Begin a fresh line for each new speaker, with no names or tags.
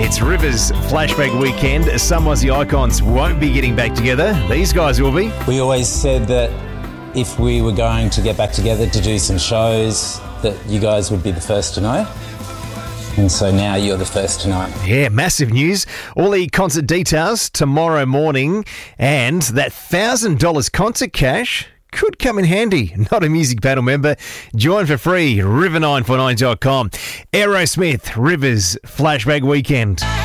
It's Rivers Flashback Weekend. Some Aussie icons won't be getting back together. These guys will be.
We always said that if we were going to get back together to do some shows, that you guys would be the first to know. And so now you're the first to know.
Yeah, massive news. All the concert details tomorrow morning. And that $1,000 concert cash could come in handy. Not a Music Battle member? Join for free. River949.com. Aerosmith, Rivers Flashback Weekend.